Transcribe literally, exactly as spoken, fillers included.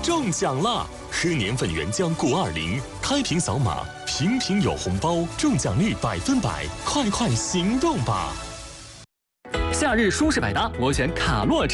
中奖了！喝年份原浆谷二零，开瓶扫码，瓶瓶有红包，中奖率百分百，快快行动吧！ 夏日舒适百搭，我选卡洛。